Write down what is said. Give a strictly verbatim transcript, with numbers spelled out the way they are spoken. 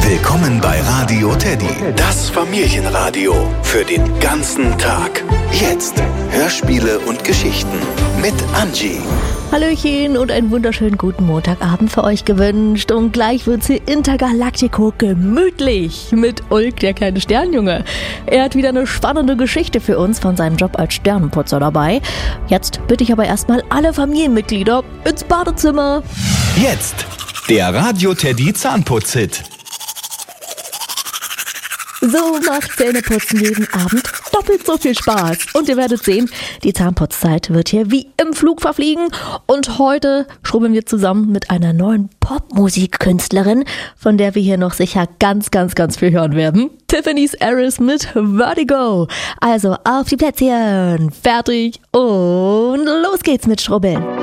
Willkommen bei Radio Teddy, das Familienradio für den ganzen Tag. Jetzt Hörspiele und Geschichten mit Angie. Hallöchen und einen wunderschönen guten Montagabend für euch gewünscht. Und gleich wird's hier Intergalactico gemütlich mit Ulk, der kleine Sternjunge. Er hat wieder eine spannende Geschichte für uns von seinem Job als Sternenputzer dabei. Jetzt bitte ich aber erstmal alle Familienmitglieder ins Badezimmer. Jetzt der Radio Teddy Zahnputz-Hit. So macht Zähneputzen jeden Abend doppelt so viel Spaß. Und ihr werdet sehen, die Zahnputzzeit wird hier wie im Flug verfliegen. Und heute schrubbeln wir zusammen mit einer neuen Popmusikkünstlerin, von der wir hier noch sicher ganz, ganz, ganz viel hören werden. Tiffany's Aris mit Vertigo. Also auf die Plätzchen, fertig und los geht's mit Schrubbeln.